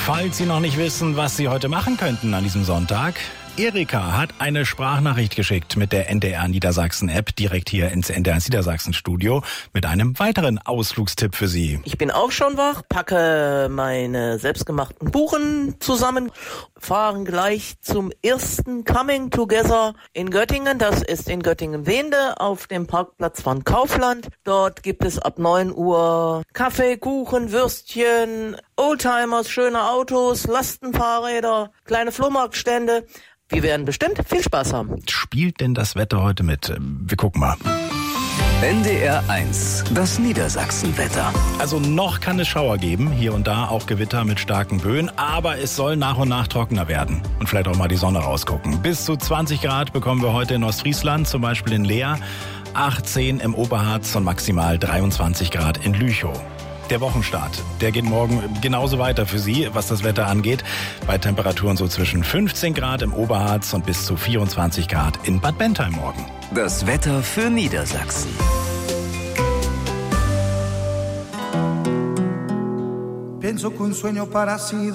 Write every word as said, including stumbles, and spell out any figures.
Falls Sie noch nicht wissen, was Sie heute machen könnten an diesem Sonntag, Erika hat eine Sprachnachricht geschickt mit der N D R Niedersachsen-App direkt hier ins N D R Niedersachsen-Studio mit einem weiteren Ausflugstipp für Sie. Ich bin auch schon wach, packe meine selbstgemachten Buchen zusammen, fahren gleich zum ersten Coming Together in Göttingen. Das ist in Göttingen-Wende auf dem Parkplatz von Kaufland. Dort gibt es ab neun Uhr Kaffee, Kuchen, Würstchen, Oldtimers, schöne Autos, Lastenfahrräder, kleine Flohmarktstände. Wir werden bestimmt viel Spaß haben. Spielt denn das Wetter heute mit? Wir gucken mal. N D R eins, das Niedersachsenwetter. Also noch kann es Schauer geben, hier und da auch Gewitter mit starken Böen, aber es soll nach und nach trockener werden und vielleicht auch mal die Sonne rausgucken. Bis zu zwanzig Grad bekommen wir heute in Ostfriesland, zum Beispiel in Leer, achtzehn im Oberharz und maximal dreiundzwanzig Grad in Lüchow. Der Wochenstart, der geht morgen genauso weiter für Sie, was das Wetter angeht. Bei Temperaturen so zwischen fünfzehn Grad im Oberharz und bis zu vierundzwanzig Grad in Bad Bentheim morgen. Das Wetter für Niedersachsen. Pienso que un sueño parecido